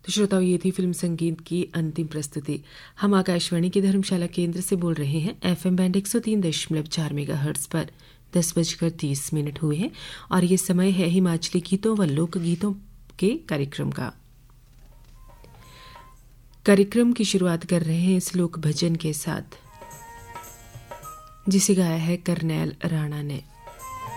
तो श्रोताओं, ये थी फिल्म संगीत की अंतिम प्रस्तुति। हम आकाशवाणी की धर्मशाला केंद्र से बोल रहे हैं। FM बैंड 103.4 मेगाहर्ट्ज पर 10:30 हुए हैं और ये समय है हिमाचली गीतों व लोक गीतों के कार्यक्रम का। कार्यक्रम की शुरुआत कर रहे हैं इस लोक भजन के साथ, जिसे गाया है करनैल राणा ने।